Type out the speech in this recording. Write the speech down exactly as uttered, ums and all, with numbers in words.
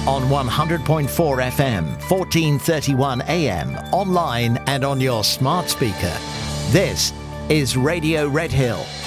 On one hundred point four F M, fourteen thirty-one A M, online and on your smart speaker. This is Radio Red Hill.